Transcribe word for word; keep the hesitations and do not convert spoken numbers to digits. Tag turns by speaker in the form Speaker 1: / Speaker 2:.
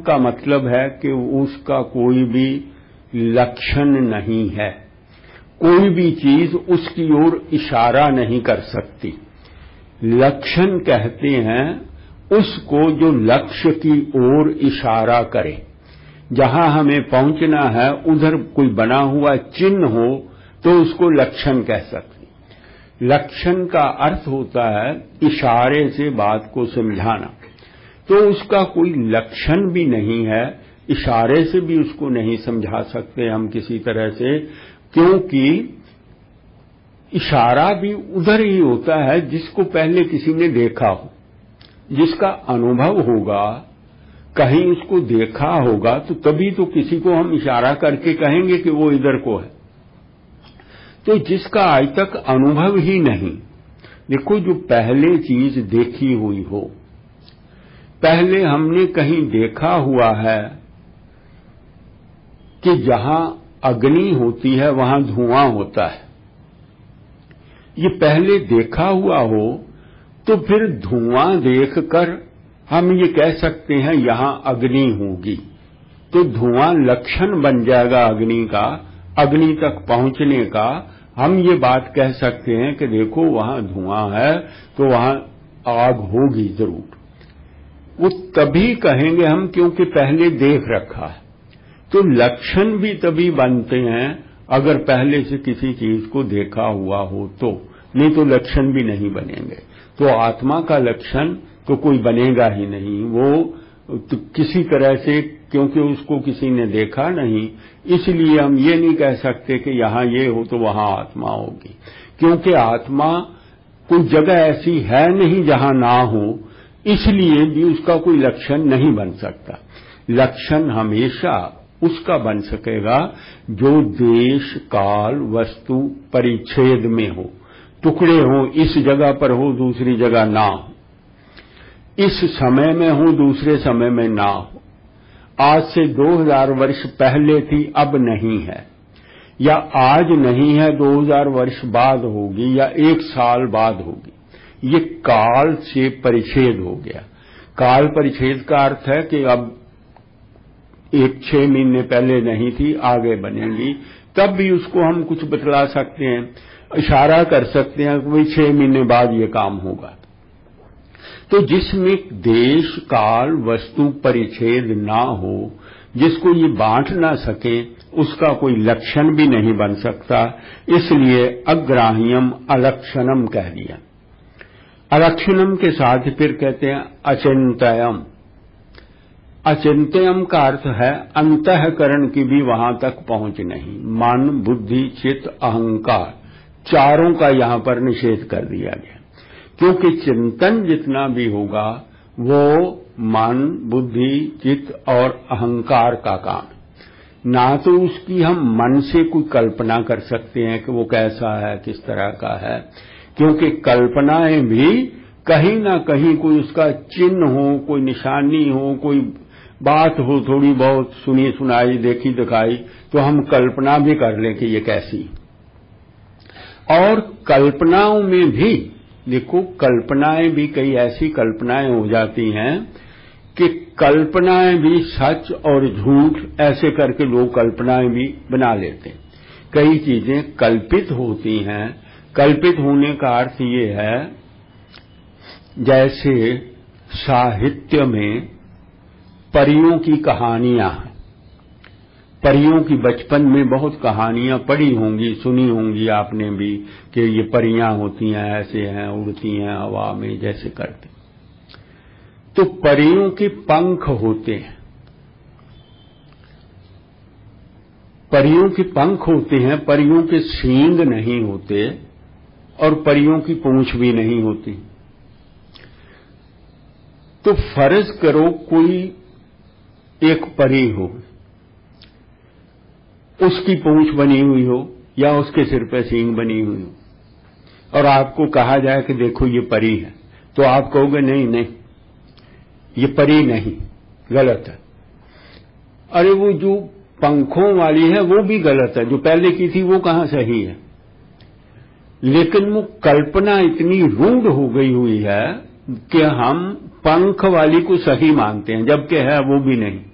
Speaker 1: का मतलब है कि उसका कोई भी लक्षण नहीं है, कोई भी चीज उसकी ओर इशारा नहीं कर सकती। लक्षण कहते हैं उसको जो लक्ष्य की ओर इशारा करे। जहां हमें पहुंचना है उधर कोई बना हुआ चिन्ह हो तो उसको लक्षण कह सकते। लक्षण का अर्थ होता है इशारे से बात को समझाना। तो उसका कोई लक्षण भी नहीं है, इशारे से भी उसको नहीं समझा सकते हम किसी तरह से, क्योंकि इशारा भी उधर ही होता है जिसको पहले किसी ने देखा हो, जिसका अनुभव होगा, कहीं उसको देखा होगा, तो तभी तो किसी को हम इशारा करके कहेंगे कि वो इधर को है। तो जिसका आज तक अनुभव ही नहीं, देखो जो पहले चीज देखी हुई हो, पहले हमने कहीं देखा हुआ है कि जहां अग्नि होती है वहां धुआं होता है, ये पहले देखा हुआ हो तो फिर धुआं देखकर हम ये कह सकते हैं यहां अग्नि होगी। तो धुआं लक्षण बन जाएगा अग्नि का, अग्नि तक पहुंचने का। हम ये बात कह सकते हैं कि देखो वहां धुआं है तो वहां आग होगी जरूर। वो तभी कहेंगे हम क्योंकि पहले देख रखा है। तो लक्षण भी तभी बनते हैं अगर पहले से किसी चीज को देखा हुआ हो तो, नहीं तो लक्षण भी नहीं बनेंगे। तो आत्मा का लक्षण तो कोई बनेगा ही नहीं, वो तो किसी तरह से, क्योंकि उसको किसी ने देखा नहीं, इसलिए हम ये नहीं कह सकते कि यहां ये हो तो वहां आत्मा होगी, क्योंकि आत्मा कोई जगह ऐसी है नहीं जहां ना हो, इसलिए भी उसका कोई लक्षण नहीं बन सकता। लक्षण हमेशा उसका बन सकेगा जो देश काल वस्तु परिच्छेद में हो, टुकड़े हो, इस जगह पर हो दूसरी जगह ना हो, इस समय में हो दूसरे समय में ना हो, आज से दो हजार वर्ष पहले थी अब नहीं है, या आज नहीं है दो हजार वर्ष बाद होगी या एक साल बाद होगी। ये काल से परिच्छेद हो गया। काल परिच्छेद का अर्थ है कि अब एक छह महीने पहले नहीं थी, आगे बनेगी, तब भी उसको हम कुछ बतला सकते हैं, इशारा कर सकते हैं कि भाई छह महीने बाद ये काम होगा। तो जिसमें देश काल वस्तु परिच्छेद ना हो, जिसको ये बांट ना सके, उसका कोई लक्षण भी नहीं बन सकता, इसलिए अग्राह्यम अलक्षणम कह दिया। अलक्षणम के साथ फिर कहते हैं अचिंत्यम। अचिंत्यम का अर्थ है अंतःकरण की भी वहां तक पहुंच नहीं। मन बुद्धि चित्त अहंकार चारों का यहां पर निषेध कर दिया गया, क्योंकि चिंतन जितना भी होगा वो मन बुद्धि चित्त और अहंकार का काम। ना तो उसकी हम मन से कोई कल्पना कर सकते हैं कि वो कैसा है किस तरह का है, क्योंकि कल्पनाएं भी कहीं ना कहीं कोई उसका चिन्ह हो, कोई निशानी हो, कोई बात हो थोड़ी बहुत सुनी सुनाई देखी दिखाई, तो हम कल्पना भी कर लें कि ये कैसी। और कल्पनाओं में भी देखो, कल्पनाएं भी कई ऐसी कल्पनाएं हो जाती हैं कि कल्पनाएं भी सच और झूठ ऐसे करके लोग कल्पनाएं भी बना लेते हैं। कई चीजें कल्पित होती हैं। कल्पित होने का अर्थ ये है, जैसे साहित्य में परियों की कहानियां हैं। परियों की बचपन में बहुत कहानियां पढ़ी होंगी, सुनी होंगी आपने भी कि ये परियां होती हैं, ऐसे हैं, उड़ती हैं हवा में जैसे करते। तो परियों के पंख होते हैं, परियों के पंख होते हैं, परियों के सींग नहीं होते और परियों की पूंछ भी नहीं होती। तो फर्ज करो कोई एक परी हो, उसकी पूंछ बनी हुई हो या उसके सिर पे सींग बनी हुई हो, और आपको कहा जाए कि देखो ये परी है, तो आप कहोगे नहीं नहीं ये परी नहीं, गलत है। अरे वो जो पंखों वाली है वो भी गलत है, जो पहले की थी वो कहां सही है। लेकिन वो कल्पना इतनी रूढ़ हो गई हुई है कि हम पंख वाली को सही मानते हैं, जबकि है वो भी नहीं।